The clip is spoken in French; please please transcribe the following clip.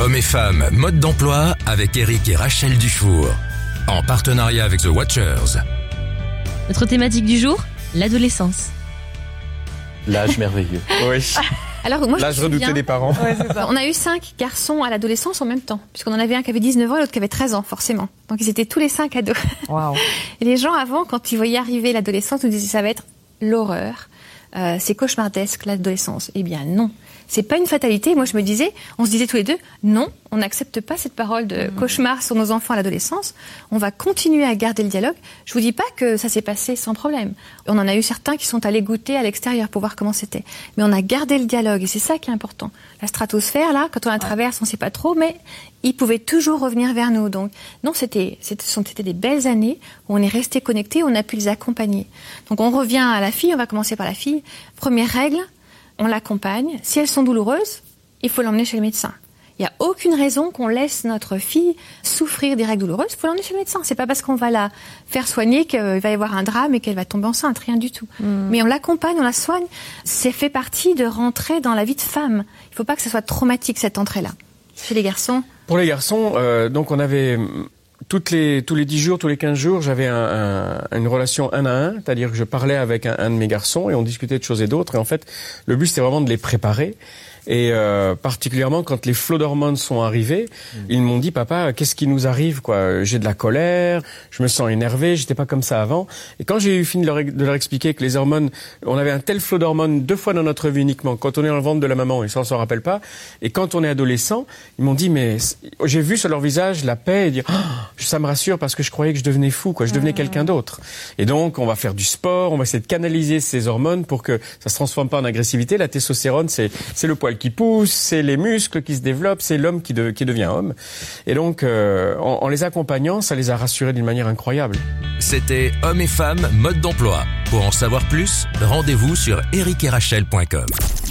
Hommes et femmes, mode d'emploi avec Eric et Rachel Dufour. En partenariat avec The Watchers. Notre thématique du jour, l'adolescence. L'âge merveilleux. Oui. Alors, moi, L'âge redouté des parents. Ouais, on a eu 5 garçons à l'adolescence en même temps, puisqu'on en avait un qui avait 19 ans et l'autre qui avait 13 ans, forcément. Donc ils étaient tous les 5 ados. Waouh. Et les gens avant, quand ils voyaient arriver l'adolescence, nous disaient ça va être l'horreur. C'est cauchemardesque l'adolescence. Eh bien non, c'est pas une fatalité. Moi je me disais, on se disait tous les deux, non, on n'accepte pas cette parole de cauchemar sur nos enfants à l'adolescence. On va continuer à garder le dialogue. Je vous dis pas que ça s'est passé sans problème. On en a eu certains qui sont allés goûter à l'extérieur pour voir comment c'était. Mais on a gardé le dialogue et c'est ça qui est important. La stratosphère là, quand on la traverse, on sait pas trop, mais ils pouvaient toujours revenir vers nous. Donc non, c'était des belles années où on est resté connectés, on a pu les accompagner. Donc on revient à la fille, on va commencer par la fille. Première règle, on l'accompagne. Si elles sont douloureuses, il faut l'emmener chez le médecin. Il n'y a aucune raison qu'on laisse notre fille souffrir des règles douloureuses. Il faut l'emmener chez le médecin. C'est pas parce qu'on va la faire soigner qu'il va y avoir un drame et qu'elle va tomber enceinte, rien du tout. Mais on l'accompagne, on la soigne. C'est fait partie de rentrer dans la vie de femme. Il ne faut pas que ça soit traumatique cette entrée-là. Chez les garçons. Pour les garçons, donc on avait tous les 10 jours, tous les 15 jours, j'avais une relation 1 à 1, c'est-à-dire que je parlais avec un de mes garçons et on discutait de choses et d'autres. Et en fait, le but c'était vraiment de les préparer. Et particulièrement quand les flots d'hormones sont arrivés, ils m'ont dit papa, qu'est-ce qui nous arrive quoi ? J'ai de la colère, je me sens énervé, j'étais pas comme ça avant. Et quand j'ai eu fini de leur expliquer que les hormones, on avait un tel flot d'hormones 2 fois dans notre vie uniquement, quand on est dans le ventre de la maman, et ça on s'en rappelle pas. Et quand on est adolescent, ils m'ont dit mais j'ai vu sur leur visage la paix et dire ça me rassure parce que je croyais que je devenais fou quoi, je devenais quelqu'un d'autre. Et donc on va faire du sport, on va essayer de canaliser ces hormones pour que ça se transforme pas en agressivité. La testostérone c'est le poil qui pousse, c'est les muscles qui se développent, c'est l'homme qui devient homme. Et donc, en les accompagnant, ça les a rassurés d'une manière incroyable. C'était Hommes et femmes, mode d'emploi. Pour en savoir plus, rendez-vous sur ericetrachel.com.